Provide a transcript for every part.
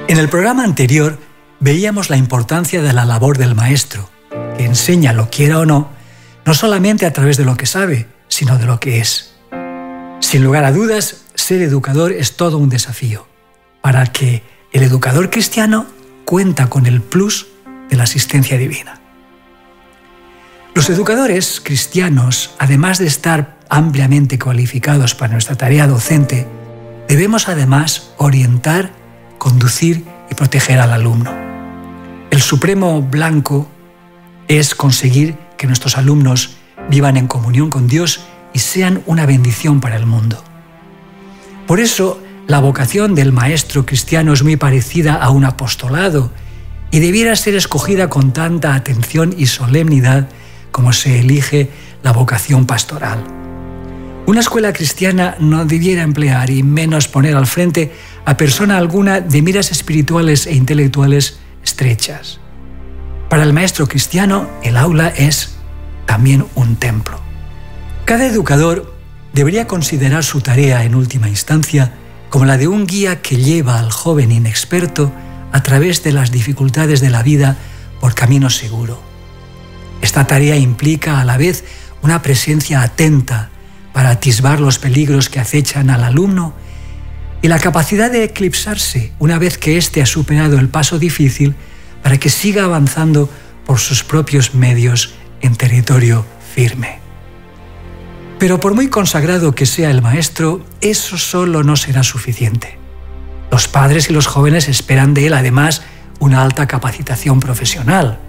En el programa anterior veíamos la importancia de la labor del maestro, que enseña, lo quiera o no solamente a través de lo que sabe, sino de lo que es. Sin lugar a dudas, ser educador es todo un desafío, para que el educador cristiano cuenta con el plus de la asistencia divina. Los educadores cristianos, además de estar ampliamente cualificados para nuestra tarea docente, debemos además orientar, conducir y proteger al alumno. El supremo blanco es conseguir que nuestros alumnos vivan en comunión con Dios y sean una bendición para el mundo. Por eso, la vocación del maestro cristiano es muy parecida a un apostolado y debiera ser escogida con tanta atención y solemnidad como se elige la vocación pastoral. Una escuela cristiana no debiera emplear y menos poner al frente a persona alguna de miras espirituales e intelectuales estrechas. Para el maestro cristiano, el aula es también un templo. Cada educador debería considerar su tarea en última instancia como la de un guía que lleva al joven inexperto a través de las dificultades de la vida por camino seguro. Esta tarea implica a la vez una presencia atenta para atisbar los peligros que acechan al alumno y la capacidad de eclipsarse una vez que éste ha superado el paso difícil para que siga avanzando por sus propios medios en territorio firme. Pero por muy consagrado que sea el maestro, eso solo no será suficiente. Los padres y los jóvenes esperan de él además una alta capacitación profesional.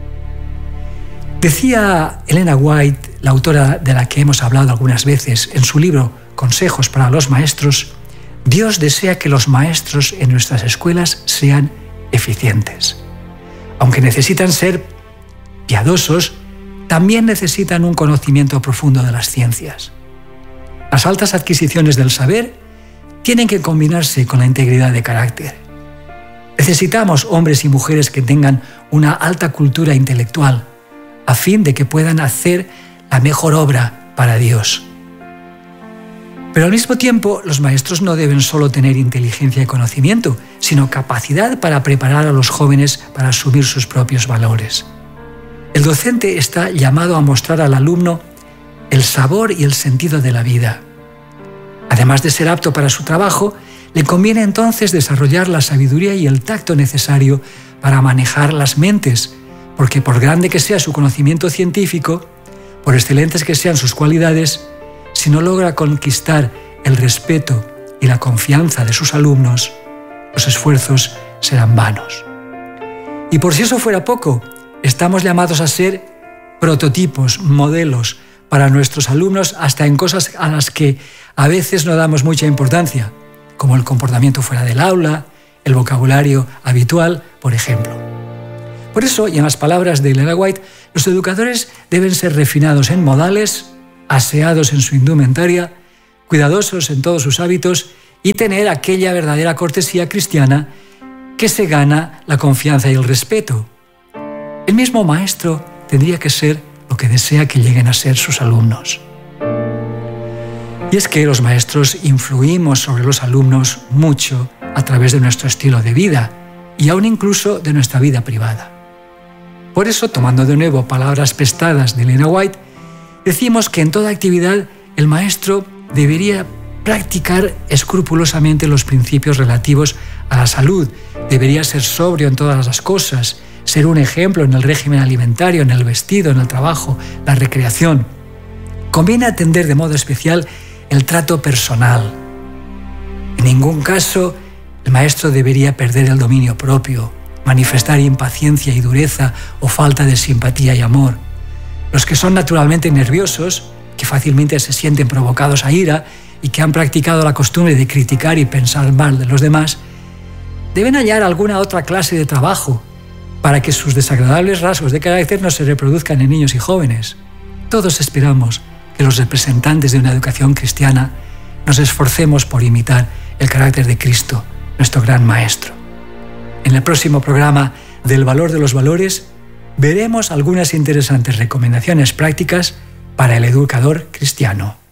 Decía Elena White, la autora de la que hemos hablado algunas veces en su libro Consejos para los Maestros, Dios desea que los maestros en nuestras escuelas sean eficientes. Aunque necesitan ser piadosos, también necesitan un conocimiento profundo de las ciencias. Las altas adquisiciones del saber tienen que combinarse con la integridad de carácter. Necesitamos hombres y mujeres que tengan una alta cultura intelectual, a fin de que puedan hacer la mejor obra para Dios. Pero al mismo tiempo, los maestros no deben solo tener inteligencia y conocimiento, sino capacidad para preparar a los jóvenes para asumir sus propios valores. El docente está llamado a mostrar al alumno el sabor y el sentido de la vida. Además de ser apto para su trabajo, le conviene entonces desarrollar la sabiduría y el tacto necesario para manejar las mentes, porque por grande que sea su conocimiento científico, por excelentes que sean sus cualidades, si no logra conquistar el respeto y la confianza de sus alumnos, los esfuerzos serán vanos. Y por si eso fuera poco, estamos llamados a ser prototipos, modelos para nuestros alumnos hasta en cosas a las que a veces no damos mucha importancia, como el comportamiento fuera del aula, el vocabulario habitual, por ejemplo. Por eso, y en las palabras de Elena White, los educadores deben ser refinados en modales, aseados en su indumentaria, cuidadosos en todos sus hábitos y tener aquella verdadera cortesía cristiana que se gana la confianza y el respeto. El mismo maestro tendría que ser lo que desea que lleguen a ser sus alumnos. Y es que los maestros influimos sobre los alumnos mucho a través de nuestro estilo de vida y aún incluso de nuestra vida privada. Por eso, tomando de nuevo palabras prestadas de Elena White, decimos que en toda actividad el maestro debería practicar escrupulosamente los principios relativos a la salud, debería ser sobrio en todas las cosas, ser un ejemplo en el régimen alimentario, en el vestido, en el trabajo, la recreación. Conviene atender de modo especial el trato personal. En ningún caso el maestro debería perder el dominio propio, manifestar impaciencia y dureza o falta de simpatía y amor. Los que son naturalmente nerviosos, que fácilmente se sienten provocados a ira y que han practicado la costumbre de criticar y pensar mal de los demás, deben hallar alguna otra clase de trabajo para que sus desagradables rasgos de carácter no se reproduzcan en niños y jóvenes. Todos esperamos que los representantes de una educación cristiana nos esforcemos por imitar el carácter de Cristo, nuestro gran Maestro. En el próximo programa del Valor de los Valores veremos algunas interesantes recomendaciones prácticas para el educador cristiano.